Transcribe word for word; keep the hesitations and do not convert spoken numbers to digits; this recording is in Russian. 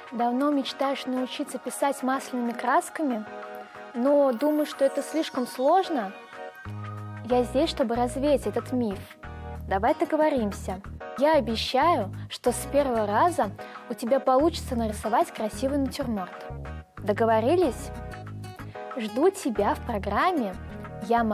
Давно мечтаешь научиться писать масляными красками, но думаешь, что это слишком сложно? Я здесь, чтобы развеять этот миф. Давай договоримся. Я обещаю, что с первого раза у тебя получится нарисовать красивый натюрморт. Договорились? Жду тебя в программе «Я